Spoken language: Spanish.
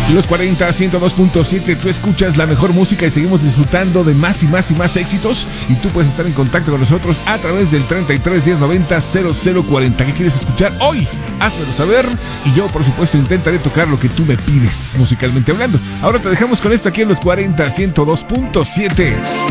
Los 40 102.7, tú escuchas la mejor música y seguimos disfrutando de más y más y más éxitos. Y tú puedes estar en contacto con nosotros a través del 33 10 90 0040. ¿Qué quieres escuchar hoy? Házmelo saber y yo, por supuesto, intentaré tocar lo que tú me pides, musicalmente hablando. Ahora te dejamos con esto aquí en los 40 102.7.